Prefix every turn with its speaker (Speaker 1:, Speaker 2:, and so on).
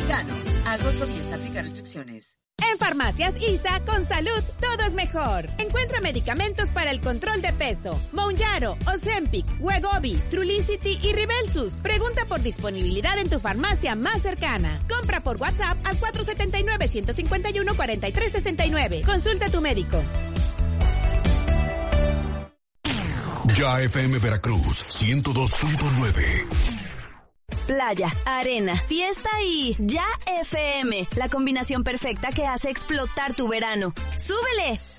Speaker 1: Mexicanos. Agosto 10. Aplica restricciones.
Speaker 2: En Farmacias ISA, con salud, todo es mejor. Encuentra medicamentos para el control de peso. Mounjaro, Ozempic, Wegovy, Trulicity y Ribelsus. Pregunta por disponibilidad en tu farmacia más cercana. Compra por WhatsApp al 479-151-4369. Consulta a tu médico.
Speaker 3: Ya FM Veracruz, 102.9.
Speaker 4: Playa, arena, fiesta y Ya FM, la combinación perfecta que hace explotar tu verano. ¡Súbele!